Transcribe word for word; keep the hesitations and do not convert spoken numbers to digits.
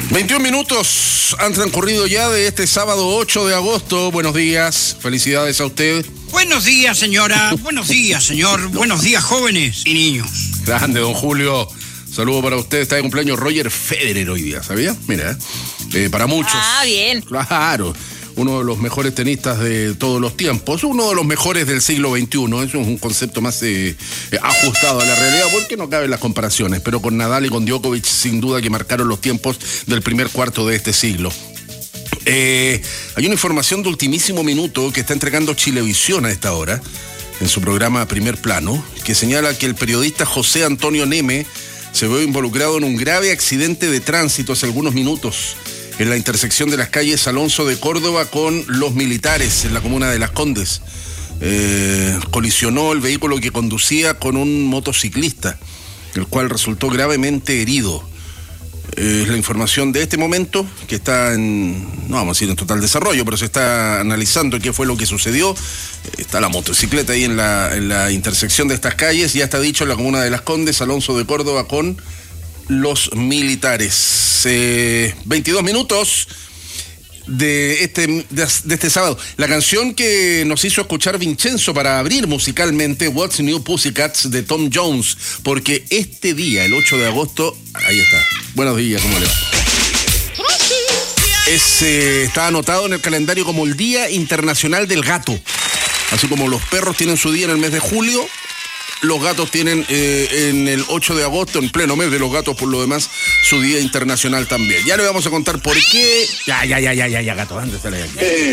veintiún minutos han transcurrido ya de este sábado ocho de agosto. Buenos días, felicidades a usted. Buenos días, señora. Buenos días, señor. Buenos días, jóvenes y niños. Grande, don Julio. Saludo para usted. Está de cumpleaños Roger Federer hoy día, ¿sabía? Mira, eh, para muchos. Ah, bien. Claro. Uno de los mejores tenistas de todos los tiempos, uno de los mejores del siglo veintiuno. Eso es un concepto más eh, ajustado a la realidad, porque no caben las comparaciones, pero con Nadal y con Djokovic sin duda que marcaron los tiempos del primer cuarto de este siglo. Eh, hay una información de ultimísimo minuto que está entregando Chilevisión a esta hora, en su programa Primer Plano, que señala que el periodista José Antonio Neme se vio involucrado en un grave accidente de tránsito hace algunos minutos en la intersección de las calles Alonso de Córdoba con Los Militares, en la comuna de Las Condes. Eh, colisionó el vehículo que conducía con un motociclista, el cual resultó gravemente herido. Eh, es la información de este momento, que está en, no vamos a decir en total desarrollo, pero se está analizando qué fue lo que sucedió. Eh, está la motocicleta ahí en la, en la intersección de estas calles, ya está dicho en la comuna de Las Condes, Alonso de Córdoba con Los Militares. Eh, veintidós minutos de este, de, de este sábado. La canción que nos hizo escuchar Vincenzo para abrir musicalmente, What's New Pussycats, de Tom Jones, porque este día, el ocho de agosto, ahí está. Buenos días, ¿cómo le va? Es, eh, está anotado en el calendario como el Día Internacional del Gato. Así como los perros tienen su día en el mes de julio, los gatos tienen eh, en el ocho de agosto, en pleno mes de los gatos, por lo demás, su día internacional también. Ya le vamos a contar por qué. Ya, ya, ya, ya, ya, ya, gato, antes de aquí.